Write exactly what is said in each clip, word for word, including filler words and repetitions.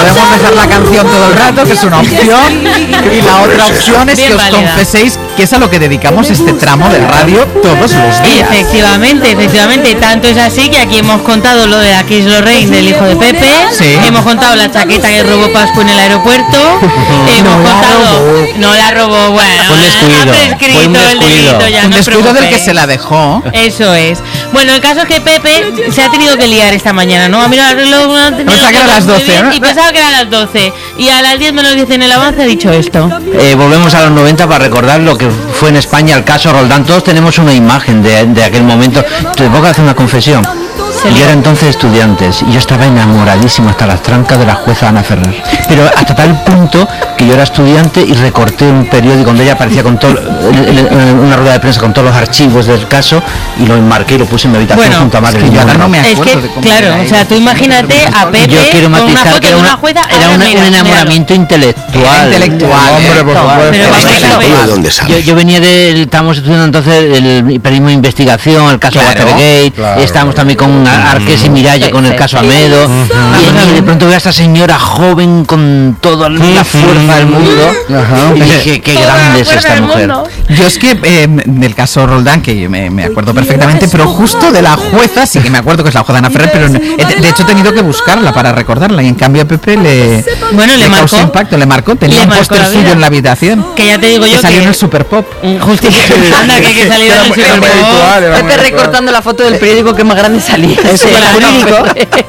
podemos dejar la canción todo el rato, que es una opción, y la otra opción es Bien que os válida. confeséis que es a lo que dedicamos este tramo de radio todos los días. Efectivamente, efectivamente, tanto es así que aquí hemos contado lo de la Kiss Lorraine del hijo de Pepe, Sí. hemos contado la chaqueta que robó Pascu en el aeropuerto, hemos No la contado, robó. no la robó, bueno, Fue un descuido, ha fue prescrito un el descuido. delito, ya Un no os descuido del que preocupéis. se la dejó. Eso es. Bueno, el caso es que Pepe se ha tenido que liar esta mañana, ¿no? A mirar el reloj, no ha tenido Pensaba que eran las muy doce, bien, ¿no? y pensaba que eran las doce. Y a las diez menos diez en el avance ha dicho esto. Eh, volvemos a los noventa para recordar lo que fue en España el caso Roldán. Todos tenemos una imagen de, de aquel momento. Te tengo que hacer una confesión. Yo era entonces estudiante y yo estaba enamoradísimo hasta las trancas de la jueza Ana Ferrer. Pero hasta tal punto que yo era estudiante y recorté un periódico donde ella aparecía con todo, el- el- una rueda de prensa con todos los archivos del caso y lo enmarqué y lo puse en mi habitación Bueno, junto a Marilyn es que yo ahora Monroe. no me Es acuerdo que, de cómo claro, era o sea, eso. tú imagínate a Pepe Yo quiero con una matizar foto que era, de una, una jueza. era ahora una- mira, un míralo. enamoramiento intelectual. Intelectual, Hombre, por eh. supuesto. Pero vamos a ver. ¿De dónde sabes? Yo, yo venía de, estábamos estudiando entonces el periodismo de investigación, el caso Claro, Watergate, claro, estábamos claro. también con Arqués y Miralla con el caso Amedo, y, y de pronto veo a esta señora joven con toda la fuerza del mundo, Ajá. y dije, qué grande es esta mujer. Yo es que eh, del caso Roldán, que yo me, me acuerdo perfectamente, pero justo de la jueza, sí que me acuerdo que es la jueza Ana Ferrer, pero no- he- de hecho he tenido que buscarla para recordarla, y en cambio a Pepe le, Bueno, le causó marcó. impacto, le marcó, tenía Le un marcó póster la vida. suyo en la habitación, Que ya te digo que yo salió que en el Super Pop. justifica anda que, que salió en el Era muy- era Super muy Bowl. habitual, era muy Pepe habitual. recortando la foto del periódico que más grande salía. Sí, el claro. jurídico.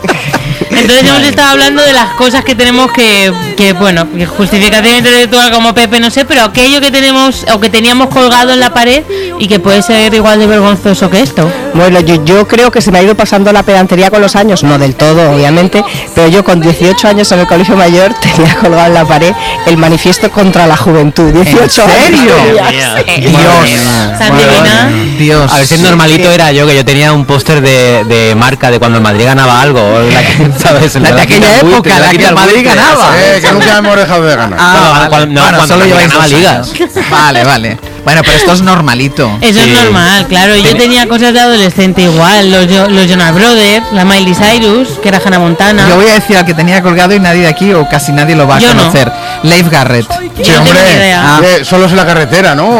Entonces hemos estado hablando de las cosas que tenemos que, que bueno, que justificación intelectual como Pepe, no sé, pero aquello que tenemos o que teníamos colgado en la pared y que puede ser igual de vergonzoso que esto. Bueno, yo, yo creo que se me ha ido pasando la pedantería con los años, no del todo, obviamente, pero yo con dieciocho años en el colegio mayor tenía colgado en la pared el manifiesto contra la juventud. dieciocho ¿En serio? años. Dios, Santelina. Dios. A ver si el normalito era yo, que yo tenía un póster de, de marca de cuando el Madrid ganaba algo, o la que, ¿sabes? La de aquella quita el época, buitre, la que quita el Madrid buitre, ganaba. Eh, que nunca hemos dejado de ganar. Ah, Bueno, vale. cuando- no, Bueno, cuando solo lleváis ganaba dos ligas. años. Vale, vale. Bueno, pero esto es normalito. Eso Sí. es normal, claro. Yo tenía cosas de adolescente igual, los, Jo- los Jonas Brothers, la Miley Cyrus, que era Hannah Montana. Yo voy a decir al que tenía colgado y nadie de aquí o casi nadie lo va a Yo no. conocer. Leif Garrett. Yo Sí, no tengo hombre. ni idea. Ah. Eh, solos en la carretera, ¿no? O,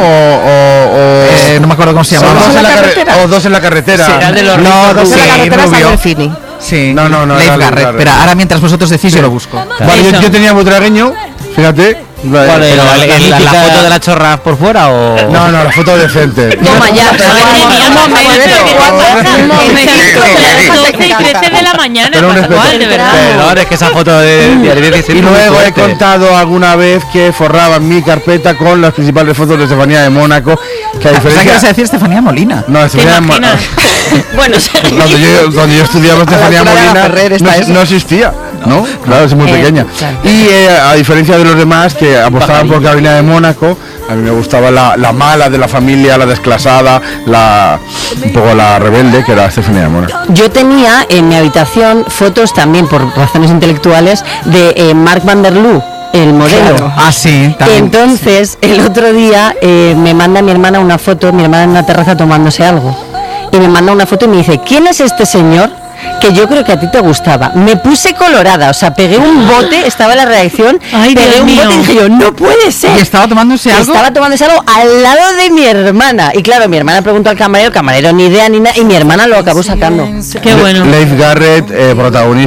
o, o- Eh, no me acuerdo cómo se Solos llamaba. en la carretera? carretera. O dos en la carretera. Sí, era de los No, ricos dos en la Sí, carretera rubio. San Delfini. Sí. No, no, no, Leif era Leif Garrett. Garrett. Pero ahora mientras vosotros decís yo lo busco. Vale, yo, Eso. yo tenía butragueño, fíjate. La- ¿Cuál era? la- ¿La, la- la- la mítica- foto de la chorra por fuera o...? No, no, la foto decente. Toma ya. A ver, tenía un momento, ¿qué te pasa? Un momento. doce y trece de la mañana, Pero un Pascual, respeto. de verdad. Perdón, es que esa foto de diario diecisiete Y es muy luego he fuerte. contado alguna vez que forraba mi carpeta con las principales fotos de Estefanía de Mónaco, que a O sea, que diferencia... vas a decir Estefanía Molina. No, ¿Te Estefanía de Mónaco. imaginas? Bueno, Cuando yo, cuando yo estudiaba Estefanía A la altura de la Molina Ferrer está no, eso. no existía, ¿no? Claro, es muy Eh, pequeña. claro. Y eh, a diferencia de los demás que apostaban por Carolina de Mónaco, a mí me gustaba la, la mala de la familia, la desclasada, la un poco la rebelde, que era Estefanía de Mónaco. yo tenía en mi habitación fotos también por razones intelectuales de eh, Mark Van der Loo, el modelo. Ah, sí, también. Entonces, el otro día eh, me manda mi hermana una foto, mi hermana en una terraza tomándose algo. Y me manda una foto y me dice, ¿quién es este señor? Que yo creo que a ti te gustaba. Me puse colorada, o sea, pegué un bote, estaba en la redacción, Ay, pegué Dios un mío. bote y dije yo, no puede ser. ¿Y estaba tomándose algo? Estaba tomándose algo al lado de mi hermana. Y claro, mi hermana preguntó al camarero, el camarero ni idea ni nada, y mi hermana lo acabó sacando. Qué bueno. Leif Garrett, eh, protagonista